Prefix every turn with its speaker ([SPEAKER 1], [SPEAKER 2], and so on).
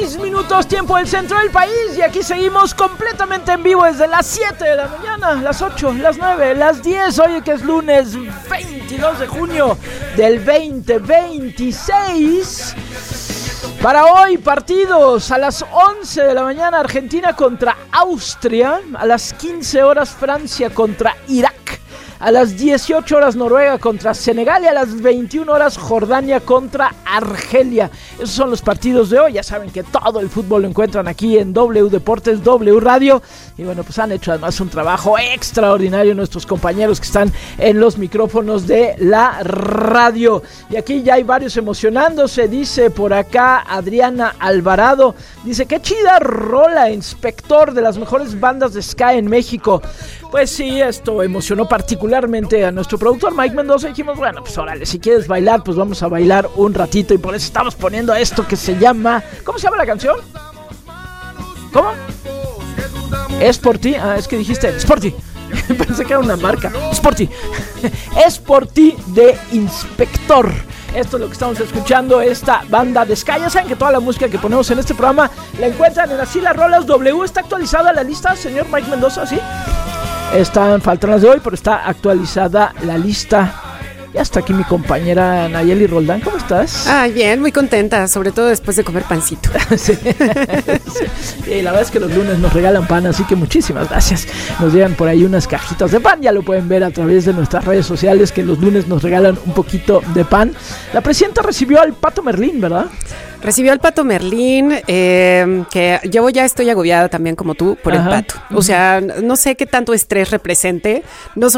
[SPEAKER 1] 6 minutos, tiempo del centro del país. Y aquí seguimos completamente en vivo desde las 7 de la mañana, las 8, las 9, las 10. Hoy que es lunes 22 de junio del 2026. Para hoy, partidos a las 11 de la mañana, Argentina contra Austria. A las 15 horas, Francia contra Irak. A las 18 horas, Noruega contra Senegal. Y a las 21 horas, Jordania contra Argelia. Esos son los partidos de hoy. Ya saben que todo el fútbol lo encuentran aquí en W Deportes, W Radio. Y bueno, pues han hecho además un trabajo extraordinario nuestros compañeros que están en los micrófonos de la radio. Y aquí ya hay varios emocionándose. Dice por acá Adriana Alvarado. Dice, qué chida rola, Inspector, de las mejores bandas de ska en México. Pues sí, esto emocionó particularmente a nuestro productor Mike Mendoza. Dijimos, bueno, pues órale, si quieres bailar, pues vamos a bailar un ratito. Y por eso estamos poniendo esto que se llama... ¿Cómo se llama la canción? ¿Cómo? Es por ti. Ah, es que dijiste Sporty. Pensé que era una marca. Sporty. Es por ti de Inspector. Esto es lo que estamos escuchando, esta banda de ska. Ya saben que toda la música que ponemos en este programa la encuentran en Así las Rolas W. ¿Está actualizada la lista, señor Mike Mendoza? ¿Sí? Faltan las de hoy, pero está actualizada la lista. Ya está aquí mi compañera Nayeli Roldán. ¿Cómo estás?
[SPEAKER 2] Bien, muy contenta, sobre todo después de comer pancito.
[SPEAKER 1] Sí. Y la verdad es que los lunes nos regalan pan, así que muchísimas gracias. Nos llegan por ahí unas cajitas de pan, ya lo pueden ver a través de nuestras redes sociales, que los lunes nos regalan un poquito de pan. La presidenta recibió al Pato Merlín, ¿verdad?
[SPEAKER 2] Recibió al Pato Merlín, que yo ya estoy agobiada también como tú por el Pato. O sea, no sé qué tanto estrés represente, no